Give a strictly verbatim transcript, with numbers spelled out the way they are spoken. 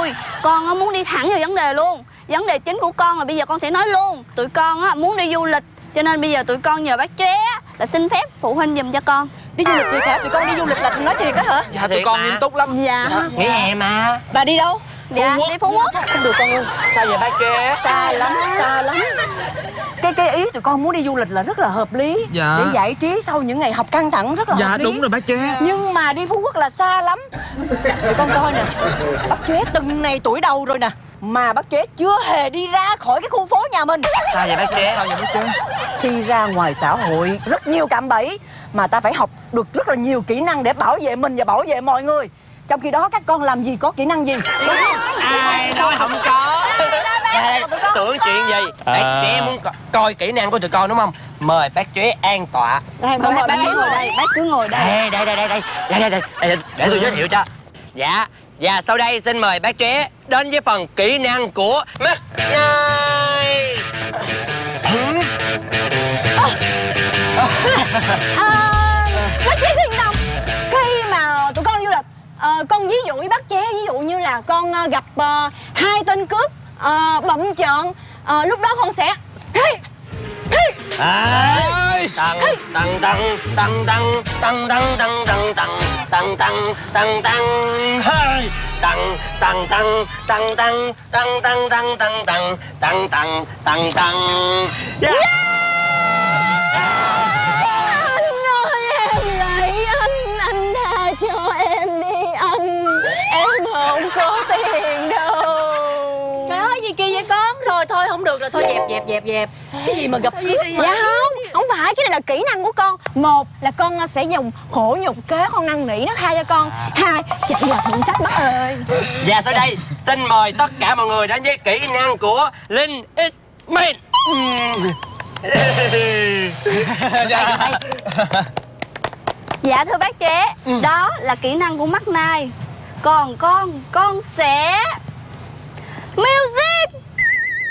ơi, con muốn đi thẳng vào vấn đề luôn. Vấn đề chính của con là bây giờ con sẽ nói luôn. Tụi con á muốn đi du lịch, cho nên bây giờ tụi con nhờ bác Chóe là xin phép phụ huynh giùm cho con. Đi du lịch thiệt hả? Tụi con đi du lịch là thằng nói thiệt á hả? Dạ tụi con nghiêm túc lắm. Dạ. Nghỉ hè mà. Bà đi đâu? Dạ đi Phú Quốc. Không được con ơi. Sao vậy bác Chóe? Xa lắm, xa lắm. Cái cái ý tụi con muốn đi du lịch là rất là hợp lý. Dạ. Để giải trí sau những ngày học căng thẳng rất là Dạ hợp lý. đúng rồi bác Chóe. Nhưng mà đi Phú Quốc là xa lắm. Tụi con coi nè, bác Chóe từng này tuổi đầu rồi nè, mà bác Chóe chưa hề đi ra khỏi cái khu phố nhà mình. Sao vậy bác Chóe? Sao vậy bác Chóe? Khi ra ngoài xã hội rất nhiều cạm bẫy, mà ta phải học được rất là nhiều kỹ năng để bảo vệ mình và bảo vệ mọi người. Trong khi đó các con làm gì có kỹ năng gì? Ai nói không có. Ê, tưởng chuyện gì? Bác Chóe muốn co coi kỹ năng của tụi con đúng không? Mời bác Chóe an tọa. Đây, mời bác cứ ngồi đây, bác cứ ngồi đây. Đây đây đây đây đây đây đây đây, đây. Để tôi giới thiệu cho. Dạ. Và sau đây xin mời bác Chóe đến với phần kỹ năng của Mắt Nai. Bác Chóe yên tâm, khi mà tụi con đi du lịch, ờ, con ví dụ với bác Chóe, ví dụ như là con ờ, gặp ờ, hai tên cướp ờ, bậm trợn, ờ, lúc đó con sẽ Tăng tăng tăng tăng tăng tăng tăng tăng tăng tăng tăng tăng tăng tăng hơi tăng tăng tăng tăng tăng tăng tăng tăng tăng tăng tăng tăng tăng tăng. anh ơi, em lại anh, anh tha cho em đi anh, em không có tiền đâu. Trời ơi, gì kỳ vậy con? Rồi thôi không được rồi, thôi dẹp dẹp dẹp dẹp. Cái gì mà gặp cướp? Dạ không, không phải, cái này là kỹ năng của con. Một là con sẽ dùng khổ nhục kế con năn nỉ nó tha cho con. Hai, chạy là miệng sách bác ơi. Và sau đây xin mời tất cả mọi người đến với kỹ năng của Linh X Men. Dạ thưa bác Chóe, đó là kỹ năng của Mắt Nai. Còn con, con sẽ Music.